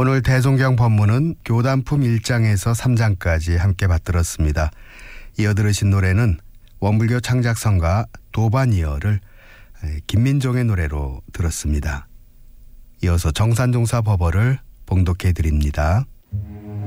오늘 대종경 법문은 교단품 1장에서 3장까지 함께 받들었습니다. 이어 들으신 노래는 원불교 창작성가 도반이어를 김민종의 노래로 들었습니다. 이어서 정산종사 법어를 봉독해 드립니다.